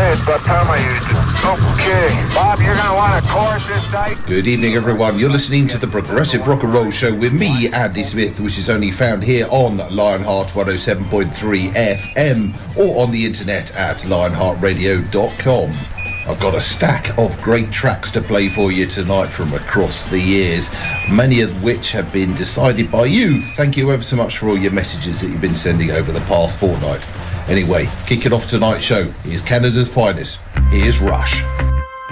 Hey, it's about time I used it. Okay, Bob, you're going to want a chorus this night? Good evening, everyone. You're listening to the Progressive Rock and Roll Show with me, Andy Smith, which is only found here on Lionheart 107.3 FM or on the internet at lionheartradio.com. I've got a stack of great tracks to play for you tonight from across the years, many of which have been decided by you. Thank you ever so much for all your messages that you've been sending over the past fortnight. Anyway, kicking off tonight's show is Canada's finest. Here's Rush.